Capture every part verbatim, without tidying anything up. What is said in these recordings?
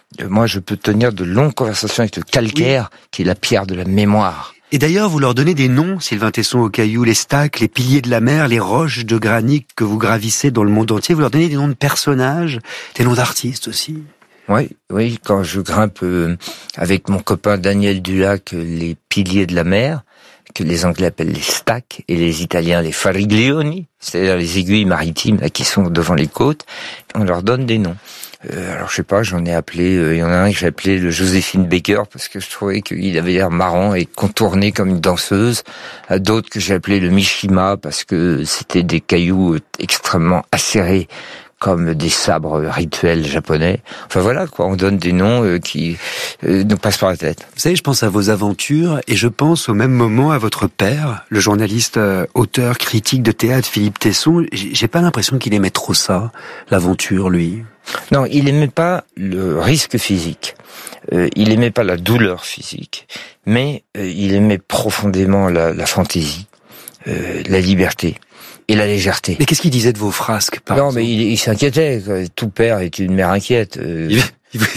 Euh, moi, je peux tenir de longues conversations avec le calcaire, oui. qui est la pierre de la mémoire. Et d'ailleurs, vous leur donnez des noms, Sylvain Tesson, aux cailloux, les stacks, les piliers de la mer, les roches de granit que vous gravissez dans le monde entier. Vous leur donnez des noms de personnages, des noms d'artistes aussi. Oui, oui, quand je grimpe euh, avec mon copain Daniel Dulac euh, les piliers de la mer, que les Anglais appellent les stacks et les Italiens les fariglioni, c'est-à-dire les aiguilles maritimes là, qui sont devant les côtes, on leur donne des noms. Euh, alors je sais pas, j'en ai appelé, il euh, y en a un que j'ai appelé le Joséphine Baker parce que je trouvais qu'il avait l'air marrant et contourné comme une danseuse. À d'autres que j'ai appelé le Mishima parce que c'était des cailloux extrêmement acérés comme des sabres rituels japonais. Enfin voilà, quoi, on donne des noms euh, qui euh, nous passent par la tête. Vous savez, je pense à vos aventures et je pense au même moment à votre père, le journaliste, euh, auteur, critique de théâtre Philippe Tesson. J'ai pas l'impression qu'il aimait trop ça, l'aventure, lui. Non, il aimait pas le risque physique. Euh, il aimait pas la douleur physique, mais euh, il aimait profondément la, la fantaisie, euh, la liberté. Et la légèreté. Mais qu'est-ce qu'il disait de vos frasques, par Non, exemple? mais il, il s'inquiétait. Tout père est une mère inquiète. Euh, il...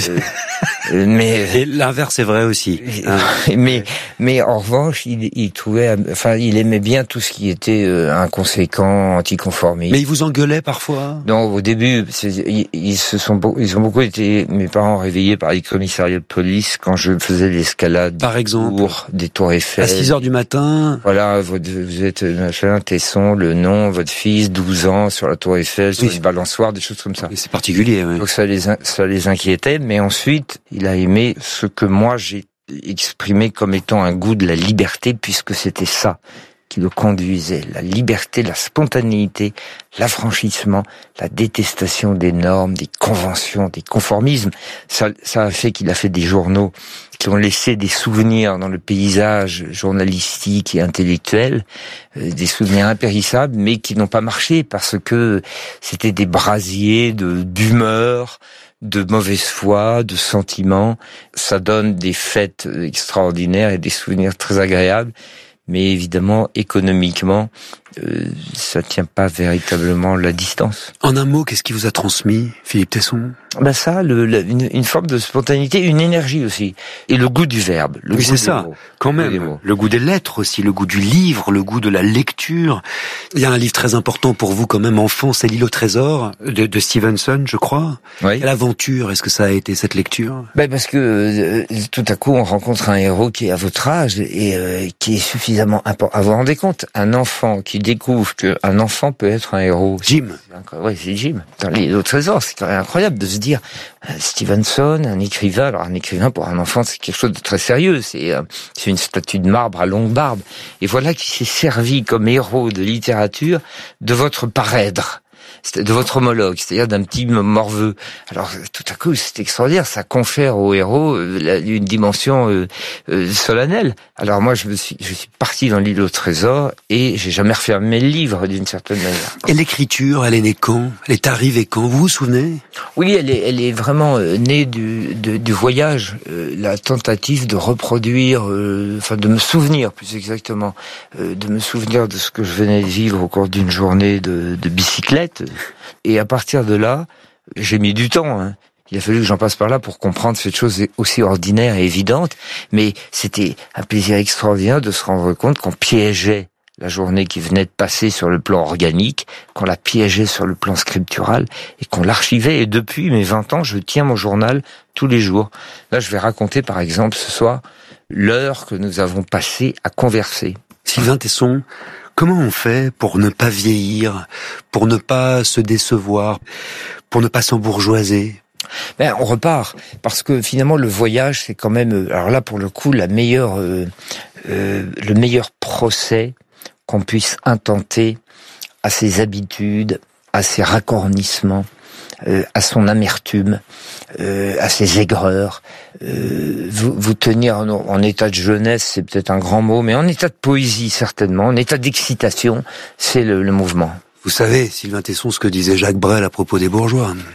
euh, mais et l'inverse est vrai aussi. Hein. mais mais en revanche, il, il trouvait, enfin, il aimait bien tout ce qui était euh, inconséquent, anticonformiste. Mais il vous engueulait parfois? Non, au début, ils, ils se sont, ils ont beaucoup été, mes parents réveillés par les commissariats de police quand je faisais l'escalade. Par exemple, tour, des tours Eiffel. À six heures du matin. Voilà, votre, vous êtes machin, Tesson, le nom, votre fils, douze ans, sur la tour Eiffel, sur oui. une balançoire, des choses comme ça. C'est particulier, oui. Donc ça les, ça les inquiétait, mais ensuite, il a aimé ce que moi j'ai exprimé comme étant un goût de la liberté, puisque c'était ça qui le conduisait. La liberté, la spontanéité, l'affranchissement, la détestation des normes, des conventions, des conformismes. Ça, ça a fait qu'il a fait des journaux qui ont laissé des souvenirs dans le paysage journalistique et intellectuel, euh, des souvenirs impérissables, mais qui n'ont pas marché parce que c'était des brasiers de d'humeur, de mauvaise foi, de sentiments. Ça donne des fêtes extraordinaires et des souvenirs très agréables. Mais évidemment, économiquement, euh, ça tient pas véritablement la distance. En un mot, qu'est-ce qui vous a transmis, Philippe Tesson? Ben ça, le, le, une, une forme de spontanéité, une énergie aussi, et le goût du verbe. Le oui, goût c'est ça, mots, quand même. Le goût des lettres aussi, le goût du livre, le goût de la lecture. Il y a un livre très important pour vous, quand même, enfant, c'est L'île au trésor, de, de Stevenson, je crois. Oui. Quelle aventure est-ce que ça a été, cette lecture? Ben parce que euh, tout à coup, on rencontre un héros qui est à votre âge et euh, qui est suffisamment important. Vous vous rendez compte, un enfant qui découvre qu'un enfant peut être un héros. Jim. Oui, c'est Jim. Dans L'île au trésor, c'est quand même incroyable de se dire euh, Stevenson, un écrivain. Alors un écrivain pour un enfant, c'est quelque chose de très sérieux. C'est euh, c'est une statue de marbre à longue barbe. Et voilà qui s'est servi comme héros de littérature de votre parèdre, de votre homologue, c'est-à-dire d'un petit morveux. Alors tout à coup, c'est extraordinaire, ça confère au héros euh, une dimension euh, euh, solennelle. Alors moi, je me suis, je suis parti dans L'île au trésor et j'ai jamais refermé le livre d'une certaine manière. Et l'écriture, elle est née quand? Elle est arrivée quand? Vous vous souvenez? Oui, elle est, elle est vraiment euh, née du, de, du voyage, euh, la tentative de reproduire, euh, enfin de me souvenir plus exactement, euh, de me souvenir de ce que je venais de vivre au cours d'une journée de, de bicyclette. Et à partir de là, j'ai mis du temps, hein. Il a fallu que j'en passe par là pour comprendre cette chose aussi ordinaire et évidente. Mais c'était un plaisir extraordinaire de se rendre compte qu'on piégeait la journée qui venait de passer sur le plan organique, qu'on la piégeait sur le plan scriptural et qu'on l'archivait. Et depuis mes vingt ans, je tiens mon journal tous les jours. Là, je vais raconter, par exemple, ce soir, l'heure que nous avons passée à converser. Sylvain Tesson, comment on fait pour ne pas vieillir, pour ne pas se décevoir, pour ne pas s'embourgeoiser? Ben, on repart, parce que finalement le voyage, c'est quand même, alors là pour le coup, la meilleure, euh, euh, le meilleur procès qu'on puisse intenter à ses habitudes, à ses racornissements, euh, à son amertume, euh, à ses aigreurs. Euh, vous, vous tenir en, en état de jeunesse, c'est peut-être un grand mot, mais en état de poésie certainement, en état d'excitation, c'est le, le mouvement. Vous savez, Sylvain Tesson, ce que disait Jacques Brel à propos des bourgeois.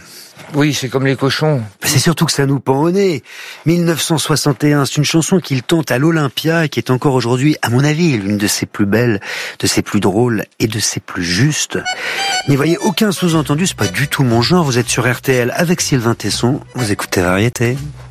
Oui, c'est comme les cochons. C'est surtout que ça nous pend au nez. mille neuf cent soixante et un, c'est une chanson qu'il tente à l'Olympia et qui est encore aujourd'hui, à mon avis, l'une de ses plus belles, de ses plus drôles et de ses plus justes. N'y voyez aucun sous-entendu, c'est pas du tout mon genre. Vous êtes sur R T L avec Sylvain Tesson, vous écoutez Variété.